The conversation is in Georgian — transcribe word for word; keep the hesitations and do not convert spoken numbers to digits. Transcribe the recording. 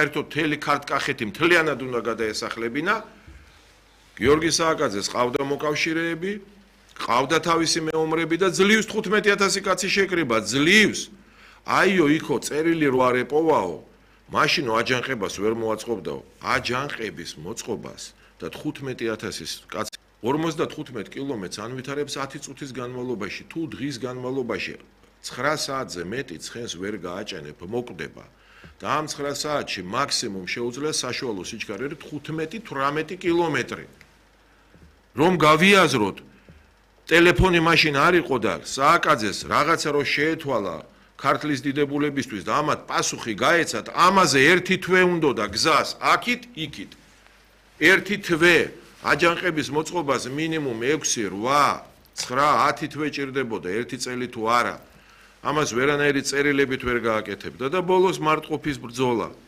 საერთოდ მთელი ქართკახეთი მთლიანად უნდა გადაესახლებინა. გიორგი სააკაძეს ყავდა მოკავშირეები, ყავდა თავისი მეომრები და ძლივს თხუთმეტი ათასი კაცი შეკრიბა, ძლივს. აიო იქო წერილი რო არ ეპოვაო, მაშინ აჯანყებას ვერ მოაწყობდაო. აჯანყების მოწყობას და თხუთმეტი ათასის კაცი ორმოცდათხუთმეტ კილომეტრს ანვითარებს ათი წუთის განმავლობაში, თუ დღის განმავლობაში ცხრა საათზე მეტი ცხენს ვერ გააჭენებ, მოკვდება. და ამ ცხრა საათში მაქსიმუმ შეუძლია საშუალო სიჩქარე თხუთმეტი თვრამეტი კილომეტრი. რომ გავიაზროთ, ტელეფონი მაშინ არ იყო და სააკაძეს რაღაცა რო შეეთვალა ქართლის დიდებულებისთვის და ამათ პასუხი გაეცათ, ამაზე ერთი თვე უნდოდა გზას, აქით, იქით. ერთი თვე აჯანყების მოწყობას მინიმუმ ექვსი, რვა, ცხრა, ათი თვე ჭირდებოდა, ერთი წელი თუ არა. ამას ვერანაირი წერილებით ვერ გააკეთებდა და ბოლოს მარტყოფის ბრძოლა.